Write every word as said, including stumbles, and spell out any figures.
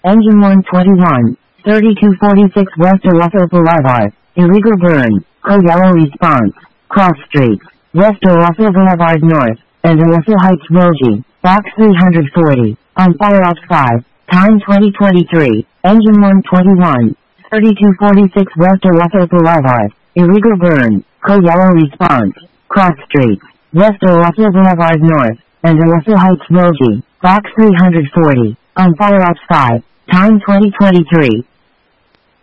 Engine one twenty-one, thirty-two forty-six West Owasso Boulevard, illegal burn, co-yellow response, cross streets, West Owasso Boulevard North, and Owasso Heights Wilgie, box three hundred forty, on fire out five, time twenty twenty-three, engine one twenty-one, thirty-two forty-six West Owasso Boulevard, illegal burn, co-yellow response, cross streets, West Owasso Boulevard North, and Owasso Heights Wilgie, box three hundred forty, on fire out five, time twenty twenty-three.